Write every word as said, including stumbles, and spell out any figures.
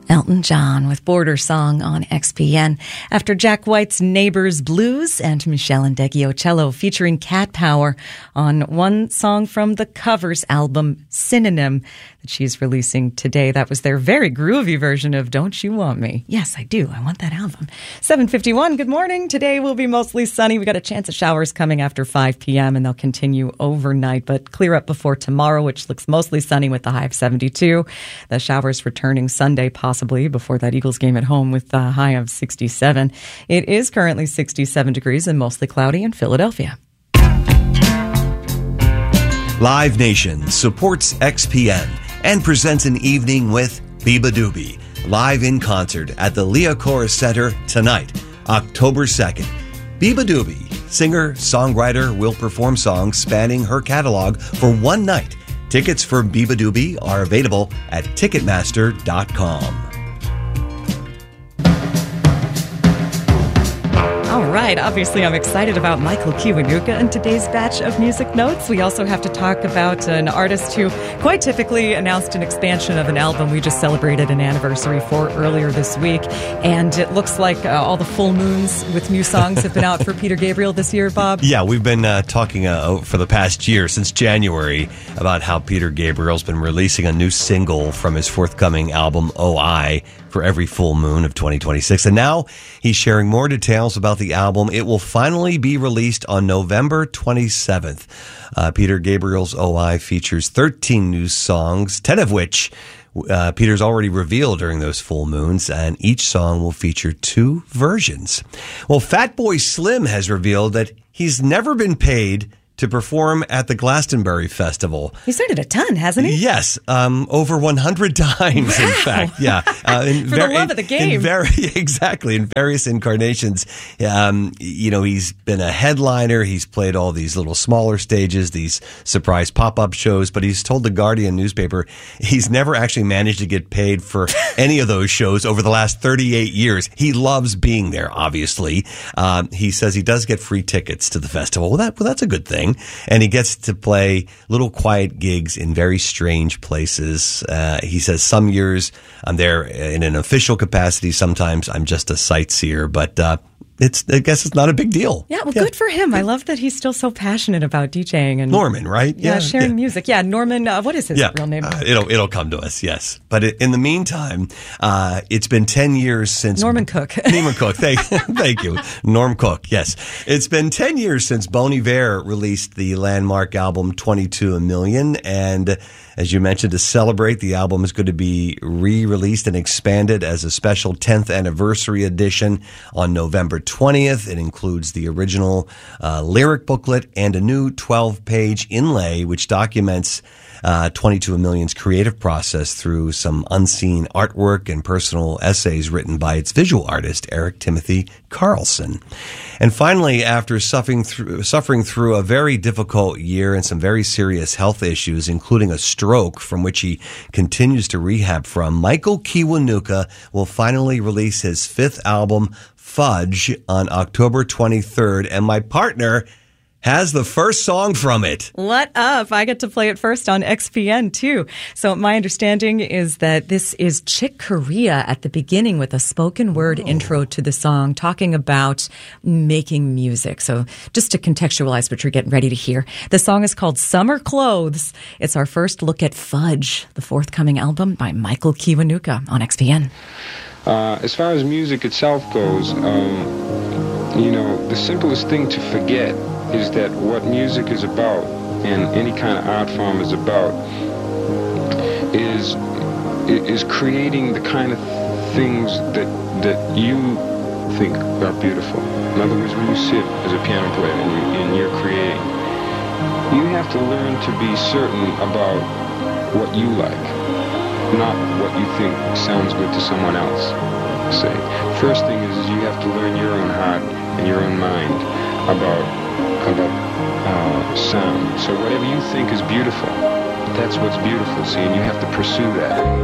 Elton John with Border Song on X P N. After Jack White's Neighbors Blues and Michelle Ndegeocello featuring Cat Power on one song from the Covers album Synonym that she's releasing today. That was their very groovy version of Don't You Want Me? Yes, I do. I want that album. seven fifty-one, good morning. Today will be mostly sunny. We got a chance of showers coming after five p.m. and they'll continue overnight, but clear up before tomorrow, which looks mostly sunny with the high of seventy-two. The showers returning Sunday, possibly before that Eagles game at home with a high of sixty-seven. It is currently sixty-seven degrees and mostly cloudy in Philadelphia. Live Nation supports X P N and presents an evening with Beabadoobee, live in concert at the Liacouras Center tonight, October second. Beabadoobee, singer-songwriter, will perform songs spanning her catalog for one night. Tickets for Beabadoobee are available at Ticketmaster dot com. All right, obviously I'm excited about Michael Kiwanuka in today's batch of music notes. We also have to talk about an artist who quite typically announced an expansion of an album we just celebrated an anniversary for earlier this week. And it looks like uh, all the full moons with new songs have been out for Peter Gabriel this year, Bob. Yeah, we've been uh, talking uh, for the past year, since January, about how Peter Gabriel's been releasing a new single from his forthcoming album, O I, for every full moon of twenty twenty-six. And now he's sharing more details about the album. It will finally be released on November twenty-seventh. Uh, Peter Gabriel's O I features thirteen new songs, ten of which uh, Peter's already revealed during those full moons, and each song will feature two versions. Well, Fatboy Slim has revealed that he's never been paid to perform at the Glastonbury Festival. He's done it a ton, hasn't he? Yes, um, over one hundred times, wow. In fact. Yeah. Uh, in For ver- the love in, of the game. In very, exactly, in various incarnations. Um, you know, he's been a headliner. He's played all these little smaller stages, these surprise pop-up shows, but he's told the Guardian newspaper he's never actually managed to get paid for any of those shows over the last thirty-eight years. He loves being there, obviously. Um, he says he does get free tickets to the festival. Well, that, well, that's a good thing. And he gets to play little quiet gigs in very strange places. Uh, he says some years I'm there in an official capacity. Sometimes I'm just a sightseer, but uh, it's I guess it's not a big deal. Yeah, well, yeah. Good for him. I love that he's still so passionate about DJing and Norman, right? Yeah, yeah sharing yeah. music. Yeah, Norman. Uh, what is his yeah. real name? Uh, it'll it'll come to us. Yes, but it, in the meantime, uh, it's been ten years since Norman Cook. Norman Cook. Thank, thank you, Norm Cook. Yes, it's been ten years since Bon Iver released the landmark album twenty-two a million, and as you mentioned, to celebrate, the album is going to be re-released and expanded as a special tenth anniversary edition on November twentieth. It includes the original uh, lyric booklet and a new twelve-page inlay, which documents uh, twenty-two a million's creative process through some unseen artwork and personal essays written by its visual artist, Eric Timothy Carlson. And finally, after suffering through, suffering through a very difficult year and some very serious health issues, including a stroke from which he continues to rehab from, Michael Kiwanuka will finally release his fifth album, Fudge, on October twenty-third. And my partner has the first song from it. What up? I get to play it first on X P N, too. So my understanding is that this is Chick Corea at the beginning with a spoken word oh. intro to the song, talking about making music. So just to contextualize what you're getting ready to hear, the song is called Summer Clothes. It's our first look at Fudge, the forthcoming album by Michael Kiwanuka on X P N. Uh, as far as music itself goes, um, you know, the simplest thing to forget is that what music is about, and any kind of art form is about, is is creating the kind of things that that you think are beautiful. In other words, when you sit as a piano player and, you, and you're creating, you have to learn to be certain about what you like, not what you think sounds good to someone else. Say, first thing is, is you have to learn your own heart and your own mind about about uh, sound. So whatever you think is beautiful, that's what's beautiful, see, and you have to pursue that.